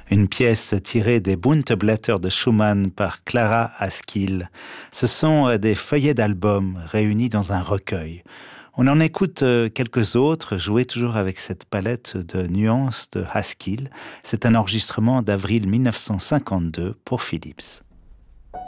une pièce tirée des Bunte Blätter de Schumann par Clara Askill. Ce sont des feuillets d'albums réunis dans un recueil. On en écoute quelques autres, joués toujours avec cette palette de nuances de Haskell. C'est un enregistrement d'avril 1952 pour Philips.